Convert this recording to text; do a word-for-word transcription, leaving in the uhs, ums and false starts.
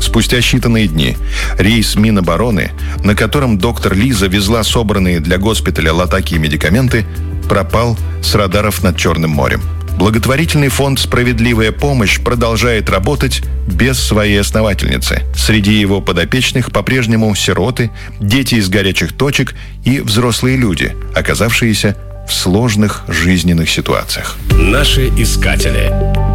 Спустя считанные дни рейс Минобороны, на котором доктор Лиза везла собранные для госпиталя Латакии медикаменты, пропал с радаров над Черным морем. Благотворительный фонд «Справедливая помощь» продолжает работать без своей основательницы. Среди его подопечных по-прежнему сироты, дети из горячих точек и взрослые люди, оказавшиеся в сложных жизненных ситуациях. Наши искатели.